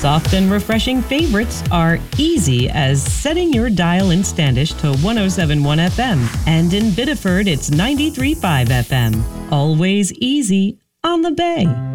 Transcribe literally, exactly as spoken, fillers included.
Soft and refreshing favorites are easy as setting your dial in Standish to one oh seven point one F M, and in Biddeford it's ninety-three point five F M. Always easy on the Bay.